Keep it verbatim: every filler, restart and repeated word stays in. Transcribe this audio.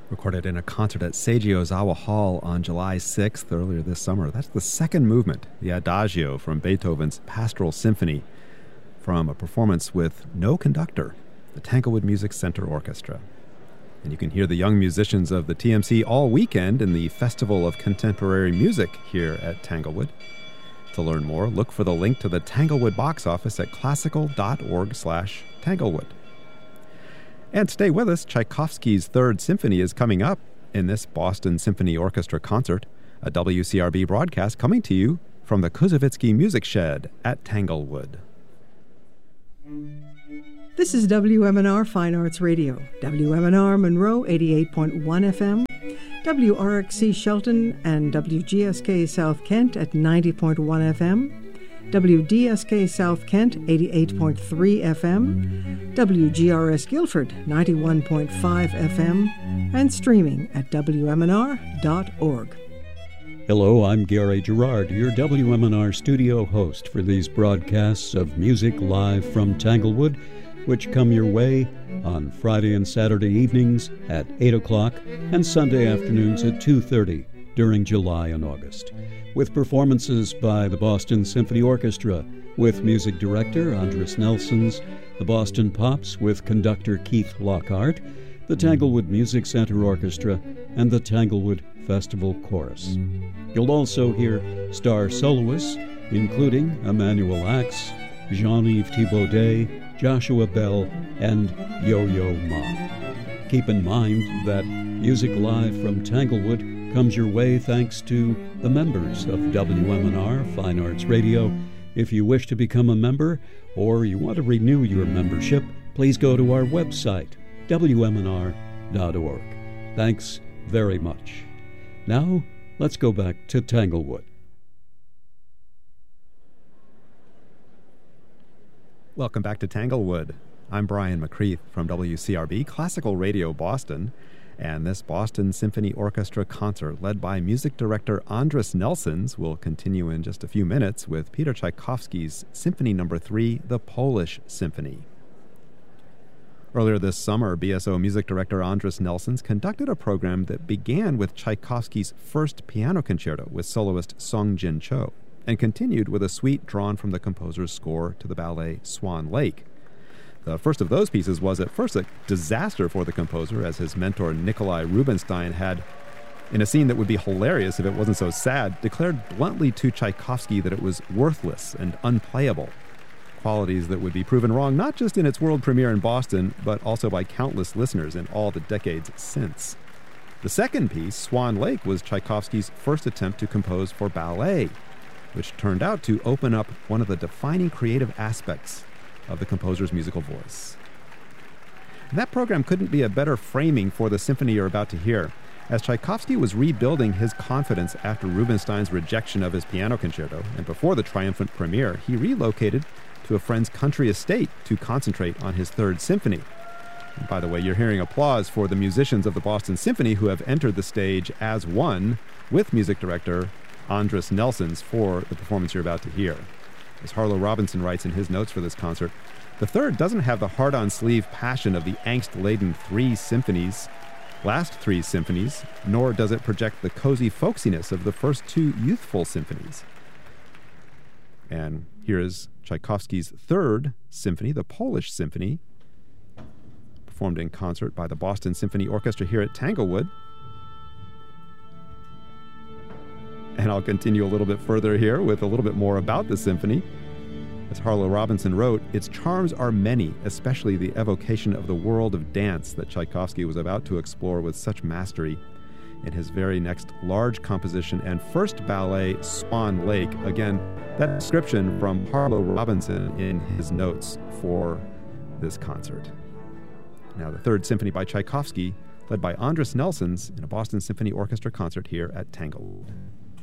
Recorded in a concert at Seiji Ozawa Hall on July sixth, earlier this summer. That's the second movement, the Adagio from Beethoven's Pastoral Symphony, from a performance with no conductor, the Tanglewood Music Center Orchestra. And you can hear the young musicians of the T M C all weekend in the Festival of Contemporary Music here at Tanglewood. To learn more, look for the link to the Tanglewood box office at classical.org slash Tanglewood. And stay with us, Tchaikovsky's Third Symphony is coming up in this Boston Symphony Orchestra concert, a W C R B broadcast coming to you from the Kuzovitsky Music Shed at Tanglewood. This is W M N R Fine Arts Radio, W M N R Monroe eighty-eight point one F M, W R X C Shelton and W G S K South Kent at ninety point one F M, W D S K South Kent eighty-eight point three F M, W G R S Guilford ninety-one point five F M, and streaming at W M N R dot org. Hello, I'm Gary Gerard, your W M N R studio host for these broadcasts of music live from Tanglewood, which come your way on Friday and Saturday evenings at eight o'clock and Sunday afternoons at two thirty during July and August, with performances by the Boston Symphony Orchestra with music director Andris Nelsons, the Boston Pops with conductor Keith Lockhart, the Tanglewood Music Center Orchestra, and the Tanglewood Festival Chorus. You'll also hear star soloists, including Emmanuel Axe, Jean-Yves Thibaudet, Joshua Bell, and Yo-Yo Ma. Keep in mind that music live from Tanglewood comes your way thanks to the members of W M N R Fine Arts Radio. If you wish to become a member or you want to renew your membership, please go to our website, W M N R dot org. Thanks very much. Now, let's go back to Tanglewood. Welcome back to Tanglewood. I'm Brian McCreath from W C R B Classical Radio Boston, and this Boston Symphony Orchestra concert led by music director Andris Nelsons will continue in just a few minutes with Peter Tchaikovsky's Symphony Number three, the Polish Symphony. Earlier this summer, B S O music director Andris Nelsons conducted a program that began with Tchaikovsky's first piano concerto with soloist Song Jin Cho, and continued with a suite drawn from the composer's score to the ballet Swan Lake. The first of those pieces was at first a disaster for the composer, as his mentor Nikolai Rubinstein had, in a scene that would be hilarious if it wasn't so sad, declared bluntly to Tchaikovsky that it was worthless and unplayable, qualities that would be proven wrong not just in its world premiere in Boston, but also by countless listeners in all the decades since. The second piece, Swan Lake, was Tchaikovsky's first attempt to compose for ballet, which turned out to open up one of the defining creative aspects of the composer's musical voice. And that program couldn't be a better framing for the symphony you're about to hear, as Tchaikovsky was rebuilding his confidence after Rubinstein's rejection of his piano concerto, and before the triumphant premiere, he relocated to a friend's country estate to concentrate on his Third Symphony. And by the way, you're hearing applause for the musicians of the Boston Symphony who have entered the stage as one with music director Andris Nelsons for the performance you're about to hear. As Harlow Robinson writes in his notes for this concert, the third doesn't have the hard-on-sleeve passion of the angst-laden three symphonies, last three symphonies, nor does it project the cozy folksiness of the first two youthful symphonies. And here is Tchaikovsky's Third Symphony, the Polish Symphony, performed in concert by the Boston Symphony Orchestra here at Tanglewood. And I'll continue a little bit further here with a little bit more about the symphony. As Harlow Robinson wrote, its charms are many, especially the evocation of the world of dance that Tchaikovsky was about to explore with such mastery in his very next large composition and first ballet, Swan Lake. Again, that description from Harlow Robinson in his notes for this concert. Now, the Third Symphony by Tchaikovsky, led by Andris Nelsons in a Boston Symphony Orchestra concert here at Tanglewood.